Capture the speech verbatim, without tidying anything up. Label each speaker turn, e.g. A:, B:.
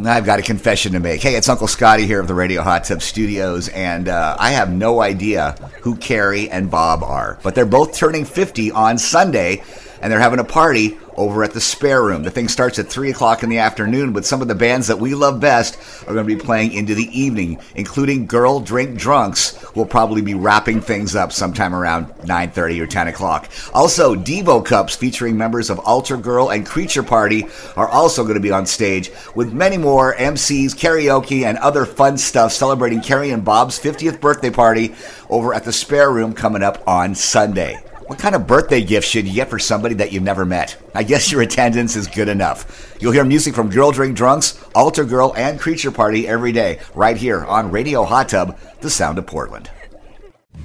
A: I've got a confession to make. Hey, it's Uncle Scotty here of the Radio Hot Tub Studios, and uh, I have no idea who Carrie and Bob are. But they're both turning fifty on Sunday, and they're having a party over at the Spare Room. The thing starts at three o'clock in the afternoon, but some of the bands that we love best are going to be playing into the evening, including Girl Drink Drunks, who will probably be wrapping things up sometime around nine thirty or ten o'clock. Also, Devo Cups featuring members of Altar Girl and Creature Party are also going to be on stage, with many more M Cs, karaoke, and other fun stuff celebrating Carrie and Bob's fiftieth birthday party over at the Spare Room coming up on Sunday. What kind of birthday gift should you get for somebody that you've never met? I guess your attendance is good enough. You'll hear music from Girl Drink Drunks, Altar Girl, and Creature Party every day, right here on Radio Hot Tub, the sound of Portland.